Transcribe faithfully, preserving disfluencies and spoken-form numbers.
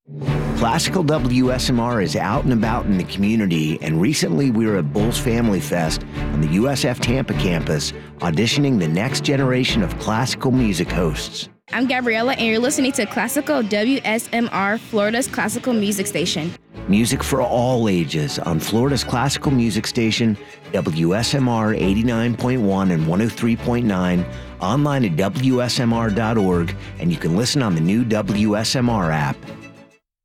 Classical W S M R is out and about in the community, and recently we were at Bulls Family Fest on the U S F Tampa campus, auditioning the next generation of classical music hosts. I'm Gabriella, and you're listening to Classical W S M R, Florida's classical music station. Music for all ages on Florida's classical music station, W S M R eighty-nine point one and one oh three point nine, online at W S M R dot org, and you can listen on the new W S M R app.